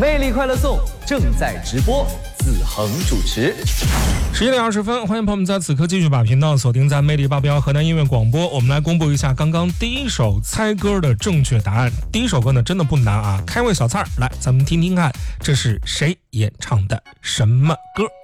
魅力快乐颂正在直播，子恒主持。 11点20分，欢迎朋友们在此刻继续把频道锁定在魅力881河南音乐广播。我们来公布一下刚刚第一首猜歌的正确答案。第一首歌呢真的不难啊，开胃小菜来，咱们听听看，这是谁演唱的什么歌？